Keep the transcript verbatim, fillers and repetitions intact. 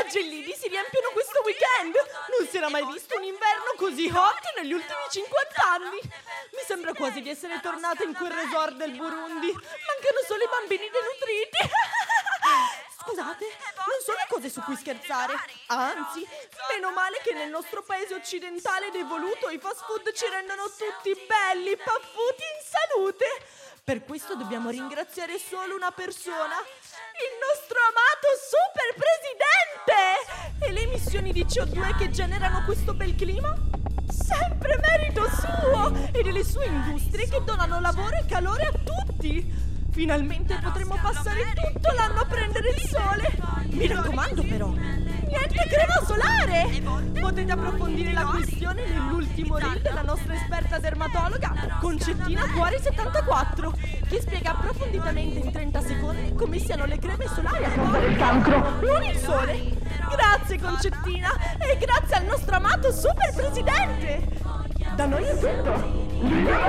uccellini si riempiono questo weekend. Non si era mai visto un inverno così hot negli ultimi cinquanta anni. Mi sembra quasi di essere tornata in quel resort del Burundi. Mancano solo i bambini denutriti. Scusate, non sono cose su cui scherzare. Anzi, meno male che nel nostro paese occidentale ed evoluto i fast food ci rendono tutti belli, paffuti in salute. Per questo dobbiamo ringraziare solo una persona, il nostro amato super presidente! E le emissioni di C O due che generano questo bel clima? Sempre merito suo e delle sue industrie che donano lavoro e calore a tutti. Finalmente potremo passare tutto l'anno a prendere il sole. Mi raccomando però, niente crema solare. Potete approfondire la questione nell'ultimo reel della nostra esperta dermatologa Concettina Cuori settantaquattro, che spiega approfonditamente in trenta secondi come siano le creme solari a causare il cancro, non il sole. Grazie Concettina e grazie al nostro amato super presidente. Da noi è tutto.